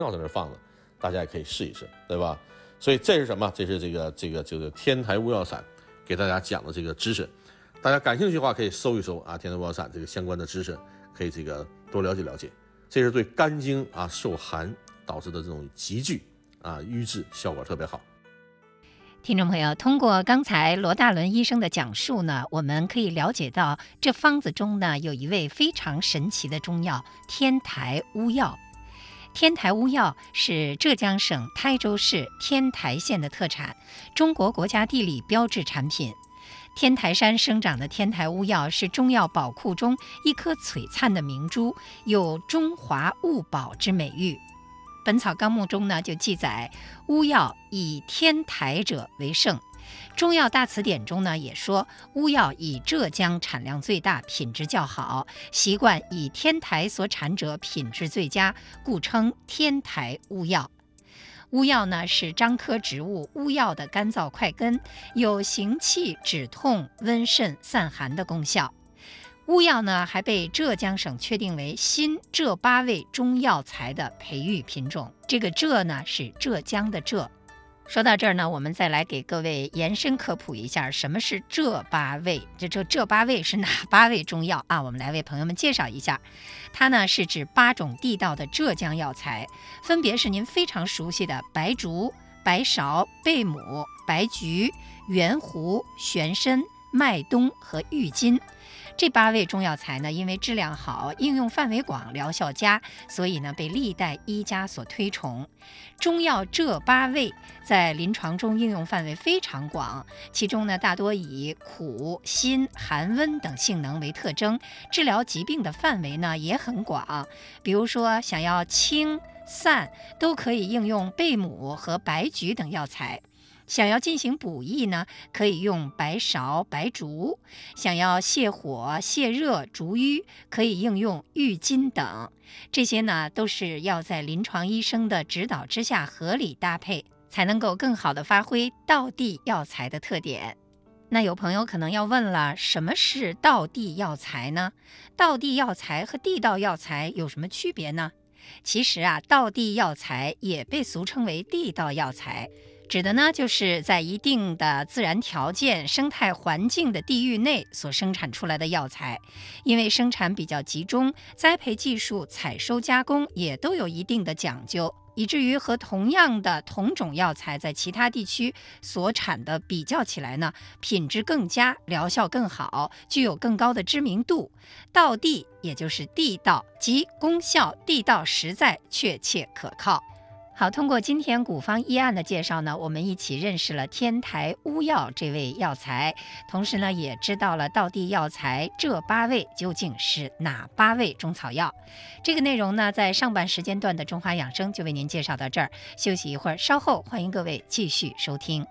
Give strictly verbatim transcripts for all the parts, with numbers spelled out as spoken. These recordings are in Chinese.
药在那放着，大家也可以试一试，对吧？所以这是什么？这是这个这个这个天台乌药散给大家讲的这个知识。大家感兴趣的话，可以搜一搜啊，天台乌药散这个相关的知识，可以这个多了解了解。这是对肝经啊受寒导致的这种急剧啊瘀滞效果特别好。 听众朋友，通过刚才罗大伦医生的讲述呢，我们可以了解到这方子中呢有一味非常神奇的中药——天台乌药。天台乌药是浙江省台州市天台县的特产，中国国家地理标志产品。天台山生长的天台乌药是中药宝库中一颗璀璨的明珠，有中华物宝之美誉。本草纲目中呢就记载，乌药以天台者为盛。中药大词典中呢也说，乌药以浙江产量最大，品质较好，习惯以天台所产者品质最佳，故称天台乌药。乌药呢是樟科植物乌药的干燥块根，有行气、止痛、温肾、散寒的功效。乌药呢还被浙江省确定为新浙八味中药材的培育品种。这个浙呢是浙江的浙。说到这儿呢，我们再来给各位延伸科普一下，什么是浙八味？这这浙八味是哪八味中药啊？我们来为朋友们介绍一下。它呢是指八种地道的浙江药材，分别是您非常熟悉的白术、白芍、贝母、白菊、圆胡、玄参、麦冬和郁金。这八味中药材呢，因为质量好、应用范围广、疗效佳，所以呢被历代医家所推崇。中药这八味在临床中应用范围非常广，其中呢大多以苦、辛、寒、温等性能为特征，治疗疾病的范围呢也很广。比如说想要清散，都可以应用贝母和白菊等药材。想要进行补益呢，可以用白芍、白术；想要泻火、泻热、逐瘀，可以应用郁金等。这些呢，都是要在临床医生的指导之下合理搭配，才能够更好地发挥道地药材的特点。那有朋友可能要问了，什么是道地药材呢？道地药材和地道药材有什么区别呢？其实啊，道地药材也被俗称为地道药材。指的呢，就是在一定的自然条件、生态环境的地域内所生产出来的药材，因为生产比较集中，栽培技术、采收加工也都有一定的讲究，以至于和同样的同种药材在其他地区所产的比较起来呢，品质更佳，疗效更好，具有更高的知名度。道地也就是地道，即功效地道实在、确切可靠。好，通过今天古方医案的介绍呢，我们一起认识了天台乌药这味药材，同时呢，也知道了道地药材这八味究竟是哪八味中草药。这个内容呢，在上半时间段的中华养生就为您介绍到这儿，休息一会儿，稍后欢迎各位继续收听。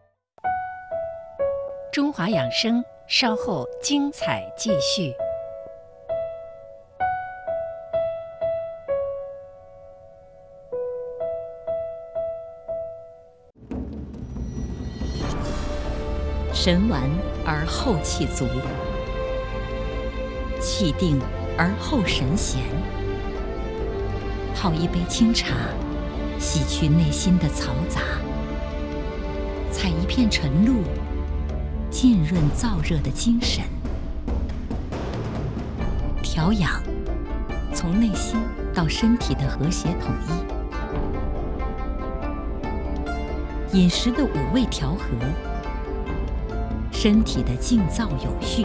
中华养生，稍后精彩继续。 神完而后气足，气定而后神闲。泡一杯清茶，洗去内心的嘈杂；采一片晨露，浸润燥热的精神。调养，从内心到身体的和谐统一。饮食的五味调和，身体的静躁有序，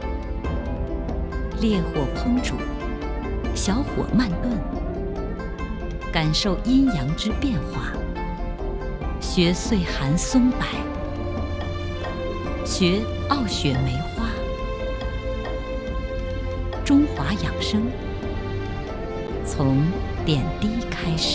烈火烹煮，小火慢炖，感受阴阳之变化，学岁寒松柏，学傲雪梅花。中华养生，从点滴开始。